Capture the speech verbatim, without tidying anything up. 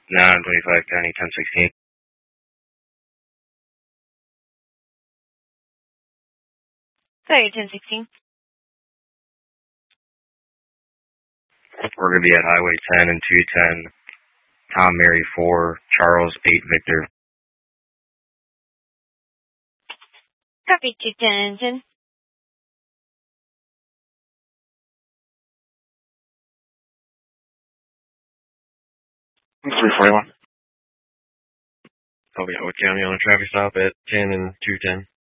nine twenty-five County, ten sixteen. Sorry, ten sixteen. We're going to be at Highway ten and two ten, Tom Mary four, Charles eight Victor. Copy, two ten engine. three forty-one. Copy, Howard County on a traffic stop at ten and two ten.